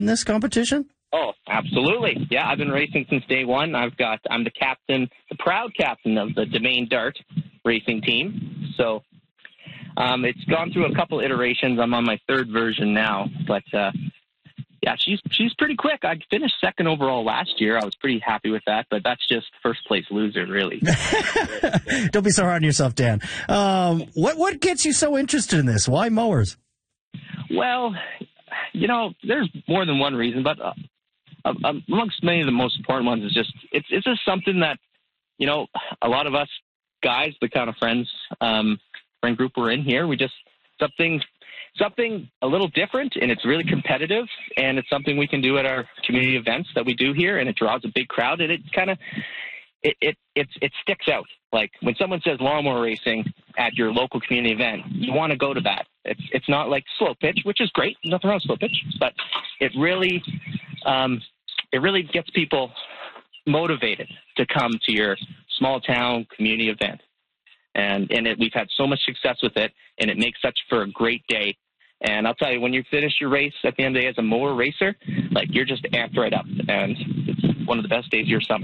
in this competition? Oh, absolutely. Yeah, I've been racing since day one. I'm the captain, the proud captain of the Domain Dart racing team. So it's gone through a couple iterations. I'm on my third version now, but yeah, she's pretty quick. I finished second overall last year. I was pretty happy with that, but that's just first place loser, really. Don't be so hard on yourself, Dan. What gets you so interested in this? Why mowers? Well, there's more than one reason, but amongst many of the most important ones is it's just something that, a lot of us guys, the kind of friend group we're in here, we just something a little different, and it's really competitive, and it's something we can do at our community events that we do here, and it draws a big crowd, and it kind of it sticks out. Like when someone says lawnmower racing at your local community event, you want to go to that. It's not like slow pitch, which is great, nothing wrong with slow pitch, but it really gets people motivated to come to your small town community event. And we've had so much success with it, and it makes such for a great day. And I'll tell you, when you finish your race at the end of the day as a mower racer, like you're just amped right up, and it's one of the best days of your summer.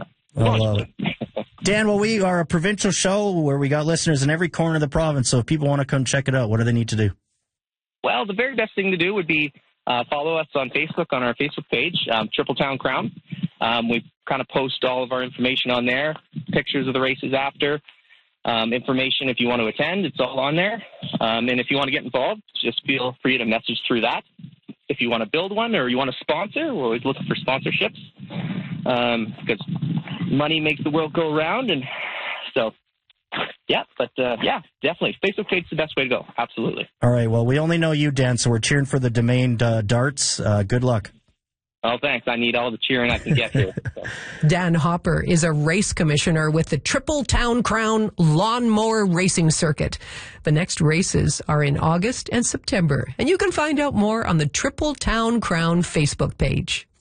Dan, well, we are a provincial show where we got listeners in every corner of the province, so if people want to come check it out, what do they need to do? Well, the very best thing to do would be follow us on Facebook, on our Facebook page, Triple Town Crown. We kind of post all of our information on there, pictures of the races after, information if you want to attend, it's all on there. And if you want to get involved, just feel free to message through that. If you want to build one or you want to sponsor, we're always looking for sponsorships because money makes the world go around. And so, yeah, but yeah, definitely. Facebook page is the best way to go. Absolutely. All right. Well, we only know you, Dan, so we're cheering for the Domain Darts. Good luck. Oh, thanks. I need all the cheering I can get here. So. Dan Hopper is a race commissioner with the Triple Town Crown Lawnmower Racing Circuit. The next races are in August and September, and you can find out more on the Triple Town Crown Facebook page.